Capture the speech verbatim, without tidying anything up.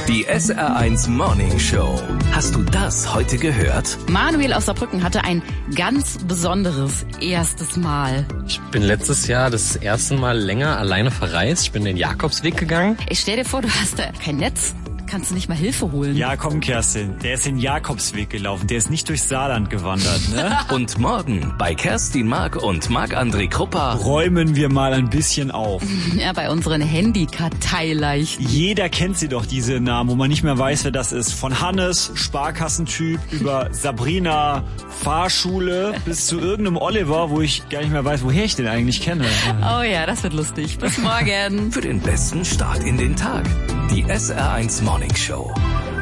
Die S R eins Morning Show. Hast du das heute gehört? Manuel aus Saarbrücken hatte ein ganz besonderes erstes Mal. Ich bin letztes Jahr das erste Mal länger alleine verreist. Ich bin den Jakobsweg gegangen. Ich stell dir vor, du hast da kein Netz. Kannst du nicht mal Hilfe holen? Ja, komm, Kerstin. Der ist den Jakobsweg gelaufen. Der ist nicht durchs Saarland gewandert, ne? Und morgen bei Kerstin Mark und Marc-André Kruppa Räumen wir mal ein bisschen auf. Ja, bei unseren Handy-Karteileichen. Jeder kennt sie doch, diese Namen, wo man nicht mehr weiß, wer das ist. Von Hannes, Sparkassentyp, über Sabrina, Fahrschule, bis zu irgendeinem Oliver, wo ich gar nicht mehr weiß, woher ich den eigentlich kenne. Oh ja, das wird lustig. Bis morgen. für den besten Start in den Tag. Die S R eins Morning Show.